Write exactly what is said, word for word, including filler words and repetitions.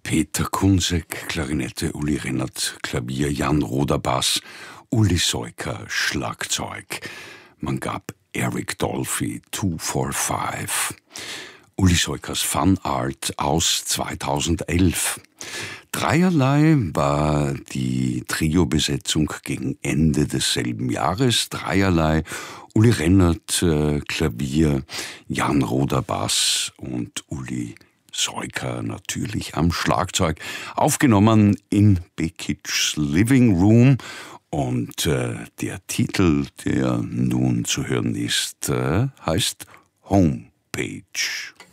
Peter Kunsek, Klarinette, Uli Rennert, Klavier, Jan Roder, Bass, Uli Seuker, Schlagzeug. Man gab Eric Dolphy zwei vier fünf. Uli Seukers Fun Art aus zweitausendelf. Dreierlei war die Trio-Besetzung gegen Ende desselben Jahres. Dreierlei, Uli Rennert, äh, Klavier, Jan Roder, Bass und Uli Seuker natürlich am Schlagzeug. Aufgenommen in Bekitschs Living Room. Und äh, der Titel, der nun zu hören ist, äh, heißt Homepage.